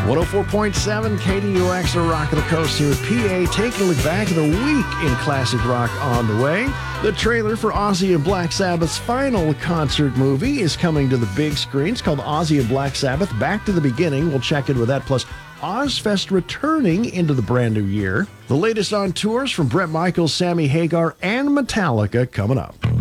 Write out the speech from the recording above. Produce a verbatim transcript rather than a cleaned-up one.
one oh four point seven K D U X, the Rock of the Coast here with P A. Taking a look back at the week in classic rock on the way. The trailer for Ozzy and Black Sabbath's final concert movie is coming to the big screen. It's called Ozzy and Black Sabbath, Back to the Beginning. We'll check in with that, plus Ozfest returning into the brand new year. The latest on tours from Bret Michaels, Sammy Hagar, and Metallica coming up.